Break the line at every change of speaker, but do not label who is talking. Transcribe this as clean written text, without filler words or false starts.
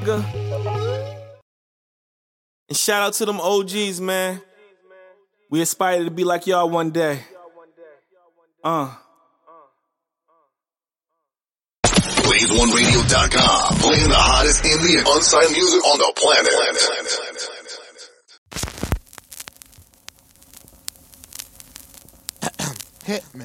nigga. And shout out to them OGs, man. We aspire to be like y'all one day.
Wave1Radio.com, playing the hottest indie and unsigned music on the planet.
Hit me.